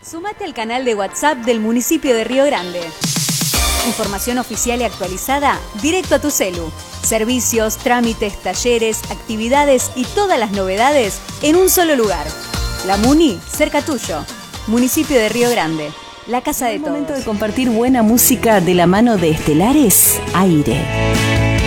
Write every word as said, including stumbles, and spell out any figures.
Sumate al canal de WhatsApp del municipio de Río Grande. Información oficial y actualizada directo a tu celu. Servicios, trámites, talleres, actividades y todas las novedades en un solo lugar. La Muni, cerca tuyo. Municipio de Río Grande. La casa de todos. Es momento de compartir buena música de la mano de Estelares Aire.